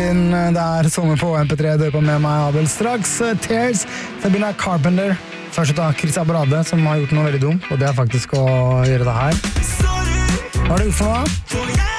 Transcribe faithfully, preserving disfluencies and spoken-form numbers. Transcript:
inn. Det er sommer på M P tre. Du er på med meg, Abel. Straks Tears, Sabrina Carpenter. Først ut av Chris Abrade, som har gjort noe veldig dumt, og det er faktisk å gjøre det her. Hva har du gjort for noe?